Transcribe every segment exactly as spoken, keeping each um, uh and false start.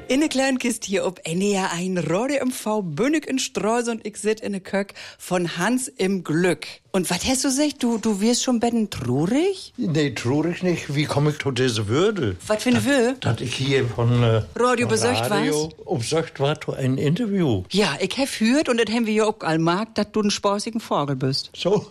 In der kleinen Kiste hier ob N D R ein Radio M V Bünnig in Streuse und ich sit in der Kök von Hans im Glück. Und was hast du gesagt? Du, du wirst schon betten trurig? Nee, trurig nicht. Wie komme ich zu dieser Würde? Was für eine Würde? Dass ich hier von äh, Radio besucht Radio besucht war zu einem Interview. Ja, ich hab hört und das haben wir ja auch allmarkt, dass du ein spaßigen Vogel bist. So.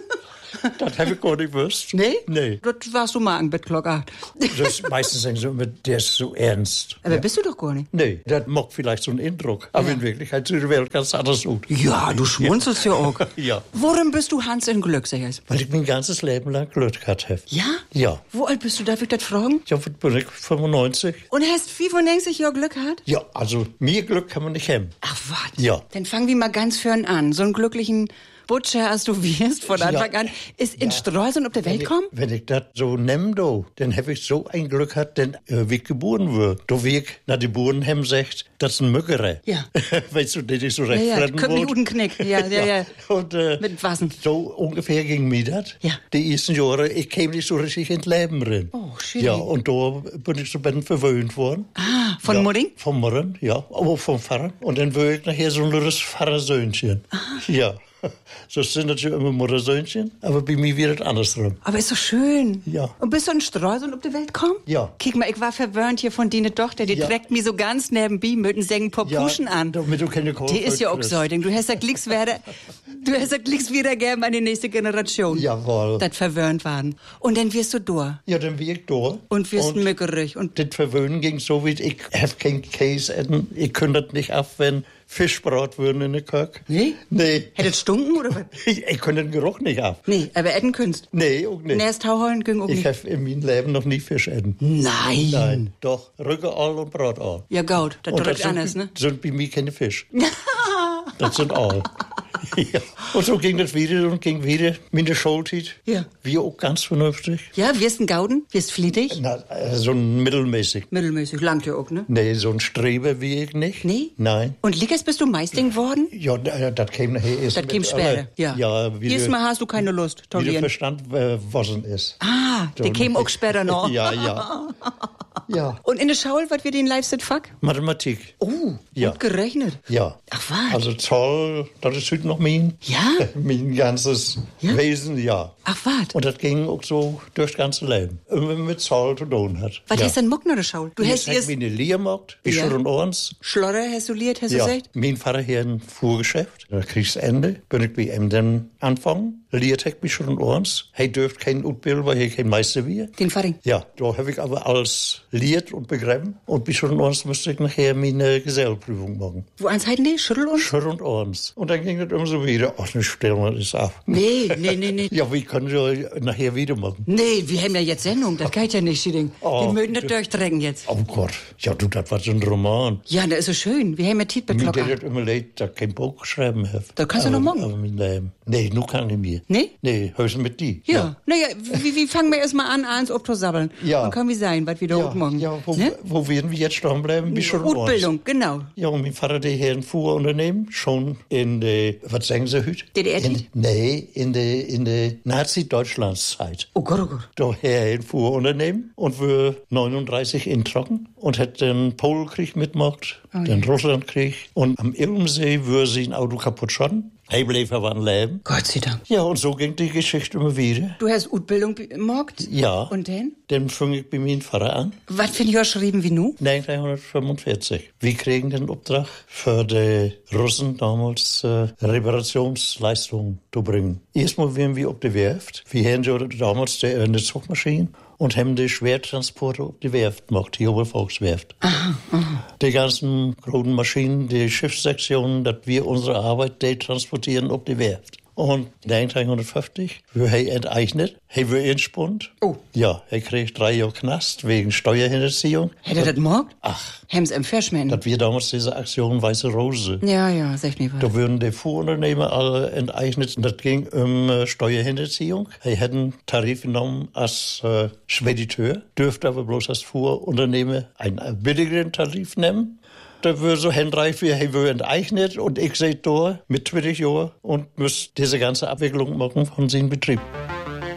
Das habe ich gar nicht gewusst. Nee? Nee. Das warst du mal mit Glock acht. Das meistens sagen sie immer, der ist so ernst. Aber ja. bist du doch gar nicht. Nee, das macht vielleicht so einen Eindruck. Aber ja. In Wirklichkeit sieht die Welt ganz anders aus. Ja, du schmunzelst ja, ja auch. Ja. Worin bist du Hans im Glück, sag ich? Weil ich mein ganzes Leben lang Glück gehabt habe. Ja? Ja. Wo alt bist du? Darf ich das fragen? Ja, bin ich fünfundneunzig. Und hast fünfundneunzig Jahre Glück gehabt? Ja, also mir Glück kann man nicht haben. Ach, was? Ja. Dann fangen wir mal ganz vorn an. So einen glücklichen Butcher, als du wirst, von Anfang ja. an, ist in ja. Streuseln auf der Welt kommen? Wenn ich das so nehm, do, dann habe ich so ein Glück gehabt, denn äh, wie ich geboren wird. Da wie ich nach die Burenhem sagt, das ist ein Mückere. Ja. Weißt du, den ich so recht ja, ja. fremden Köppi guten Knick. Ja, ja, ja. Und, äh, mit Wassen. So ungefähr ging mir das. Ja. Die ersten Jahre, ich käme nicht so richtig ins Leben rein. Oh, schön. Ja, und da bin ich so ein bisschen verwöhnt worden. Ah, von ja, Mudding? Von Mudding, ja, aber vom Pfarrer. Und dann wurde ich nachher so ein lüres Pfarrersöhnchen. Ah. Ja. So sind natürlich immer Muttersöhnchen, aber bei mir wird es andersrum. Aber ist doch schön. Ja. Und bist du in Streuseln auf die Welt gekommen? Ja. Kick mal, ich war verwöhnt hier von deiner Tochter, die ja. trägt mich so ganz nebenbei mit einem Sägen Popuschen ja, an. Damit du keine Kohle Die ist ja auch Säuding. Du hast ja Glicks wieder, du hast ja Glicks wieder gern an die nächste Generation. Jawohl. Das verwöhnt waren. Und dann wirst du durch. Ja, dann wirst du durch. Und wirst und mückerig. Und das Verwöhnen ging so, wie ich habe kein Käse essen. Ich könnte das nicht ab, wenn Fischbrot würden in der Kök. Nee? Nee. Hätte es stunken oder was? Ich, ich könnte den Geruch nicht ab. Nee, aber essen könntest? Nee, auch nicht. Nährst Tauhollen ging auch ich nicht? Ich habe in meinem Leben noch nie Fisch essen. Nein. Nein, doch. Rückeall und Brotall. Ja, gut, das drückt anders, ne? Das sind bei mir keine Fisch. Das sind all. Ja. Und so ging das wieder und ging wieder mit der Schulzeit. Ja. Wir auch ganz vernünftig. Ja, wirst ein Gauden? Wirst flittig? Na, so ein mittelmäßig. Mittelmäßig, langt ja auch, ne? Nee, so ein Streber wie ich nicht. Nee? Nein. Und Lickers bist du Meisting worden? Ja, das käme nachher erst. Das käme später, ja. Ja, wie Diesmal hast du keine Lust, Wie du verstand, was es ist. Ah, der käme auch später noch. Ja, ja. Ja. Und in der Schaul, was wird in Leipzig-Fuck? Mathematik. Oh, ja. gut gerechnet. Ja. Ach, was? Also Zoll, das ist heute noch mein. Ja? mein ganzes ja? Wesen, ja. Ach, was? Und das ging auch so durch das ganze Leben. Immer mit Zoll zu tun hat. Was ja. hast du denn Muck nach der Schaul? Du hast erst... wie eine Lehre gemacht, wie schon und uns. Schlotter hast du liert, hast ja. du gesagt? Mein Vater hier ein Fuhrgeschäft. Nach Kriegsende bin ich bei ihm dann anfangen. Liert ich mich schon und uns. Er dürft kein Utbild, weil er kein Meister wie. Den Vater? Ja, da habe ich aber alles liert und begriffen. Und bis schon und uns musste ich nachher meine Gesellprüfung machen. Wo eins halten die? Schüttel uns? Schüttel und uns. Und dann ging das immer so wieder. Ach, dann stellen wir das ab. Nee, nee, nee, nee. Ja, wie können wir nachher wieder machen? Nee, wir haben ja jetzt Sendung. Das geht ja nicht, Schieding. Oh, wir mögen das durchdrängen jetzt. Oh Gott. Ja, du, das war so ein Roman. Ja, das ist so schön. Wir haben ja Tiet mit Mir hat immer leid, dass ich kein Buch geschrieben habe. Da kannst du noch morgen. Aber mein Leben. Nee, nur kann ich mehr. Nee? Nee, hörst du mit die? Ja. ja. Naja, wie, wie fangen wir erst mal an, eins abzusabbeln? Ja. Dann können wir sein, was wir da ja, morgen. Ja, wo, ne? wo werden wir jetzt stehen bleiben? Bis schon Ausbildung, genau. Ja, und mein Vater, der hier ein Fuhrunternehmen, schon in der, was sagen Sie heute? D D R? In, nee, in der, in der Nazi-Deutschlandszeit. Oh Gott, oh Gott. Da her ein Fuhrunternehmen und wir neununddreißig in Trocken und hat den Polenkrieg mitgemacht, oh, den ja. Russlandkrieg. Und am Ilmsee würde sie ein Auto kaputt schotten. Er blieb aber am Leben. Gott sei Dank. Ja, und so ging die Geschichte immer wieder. Du hast Ausbildung gemacht? Ja. Und dann? Dann fing ich bei meinem Vater an. Was für ein Jahr schrieben wie nu? neunzehnhundertfünfundvierzig. Wir kriegen den Auftrag für die Russen damals äh, Reparationsleistungen zu bringen. Erstmal waren wir auf der Werft. Wir hatten damals die, eine Zugmaschine und haben die Schwertransporte auf die Werft gemacht, die Obervolkswerft. Aha, aha. Die ganzen großen Maschinen, die Schiffssektionen, dass wir unsere Arbeit die transportieren auf die Werft. Und neunzehnhundertfünfzig wurde er enteignet, er wurde entspunt. Oh. Ja, er kriegt drei Jahre Knast wegen Steuerhinterziehung. Hätte er das gemacht? Ach. Hem's im Verschmen. Das wir damals diese Aktion Weiße Rose. Ja, ja, sag mir was. Da wurden die Fuhrunternehmer alle enteignet. Und das ging um äh, Steuerhinterziehung. Er hätte einen Tarif genommen als äh, Spediteur, dürfte aber bloß als Fuhrunternehmer einen äh, billigeren Tarif nehmen. Da würde so Henreich wie er würde enteignet und ich sehe da mit zwanzig Jahren und muss diese ganze Abwicklung machen von seinem Betrieb.